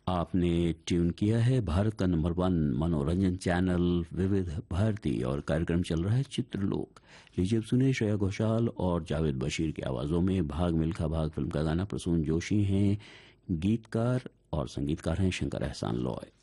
आपने ट्यून किया है भारत का नंबर 1 मनोरंजन चैनल विविध भारती और कार्यक्रम चल रहा है चित्रलोक। लीजिए अब सुनिए श्रेया घोषाल और जावेद बशीर की आवाजों में भाग मिल्खा भाग फिल्म का गाना। प्रसून जोशी हैं गीतकार और संगीतकार हैं शंकर एहसान लॉय।